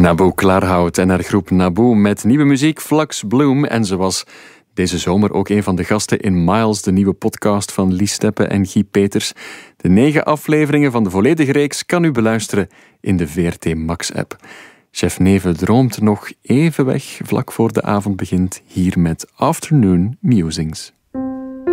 Naboo Klaarhout en haar groep Naboo met nieuwe muziek Flux Bloom. En ze was deze zomer ook een van de gasten in Miles, de nieuwe podcast van Lies Steppe en Guy Peters. De 9 afleveringen van de volledige reeks kan u beluisteren in de VRT Max-app. Chef Neven droomt nog even weg vlak voor de avond begint hier met Afternoon Musings.